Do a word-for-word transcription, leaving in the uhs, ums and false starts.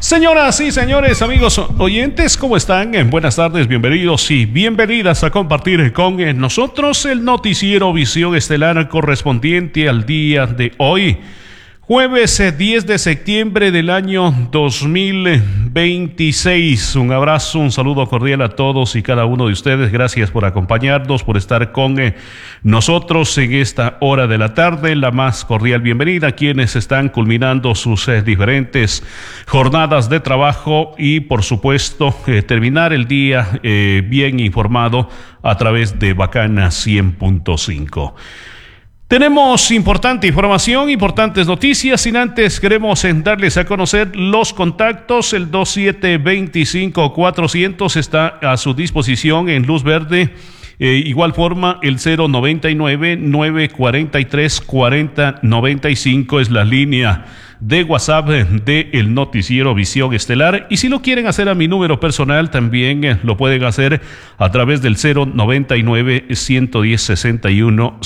Señoras y señores, amigos oyentes, ¿cómo están? Buenas tardes, bienvenidos y bienvenidas a compartir con nosotros el noticiero Visión Estelar correspondiente al día de hoy, jueves diez de septiembre del año dos mil veintiséis. Un abrazo, un saludo cordial a todos y cada uno de ustedes. Gracias por acompañarnos, por estar con eh, nosotros en esta hora de la tarde. La más cordial bienvenida a quienes están culminando sus eh, diferentes jornadas de trabajo y, por supuesto, eh, terminar el día eh, bien informado a través de Bacana cien punto cinco. Tenemos importante información, importantes noticias. Sin antes, queremos darles a conocer los contactos. El dos siete dos cinco cuatrocientos está a su disposición en luz verde. Eh, igual forma, el cero noventa y nueve, nueve cuarenta y tres, cuarenta noventa y cinco es la línea de WhatsApp de el noticiero Visión Estelar. Y si lo quieren hacer a mi número personal, también eh, lo pueden hacer a través del cero noventa y nueve, ciento diez, sesenta y uno